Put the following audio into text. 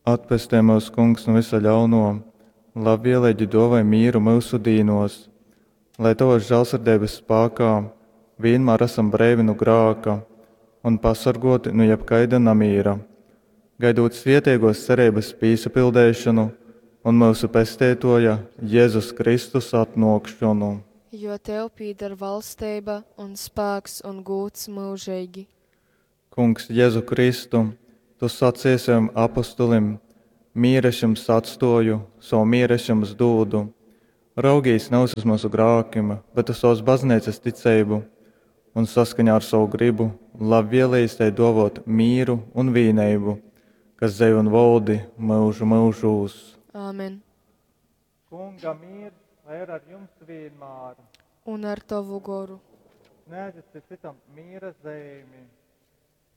Atpestē mūs, Kungs, no visa ļauno, labvēlīgi dāvāj mīru mūsu dīnos, lai tavas žēlsirdības spēkā vienmēr esam brīvi no grēka un pasargoti no jebkaida nemīra, gaidot svētīgos cerības piesapildīšanu un mūsu pestītoja Jēzus Kristus atnākšanu. Jo tev pieder valstība un spēks un gods mūžīgi. Kungs, Jēzu Kristu, tu sacīji saviem apostolim, mīres jums atstāju, savu mīres jums dodu. Raugīs nav uz mūsu grēkiem, bet uz savas baznīcas ticību, un saskaņā ar savu gribu labvēlīs tai dāvāt mīru un vienību, kas dzīvo un valdi mūžu mūžos. Āmen. Kunga mīrs, lai ir ar jums vienmēr. Un ar tavu goru. Neaizsit citam mīra zīmi.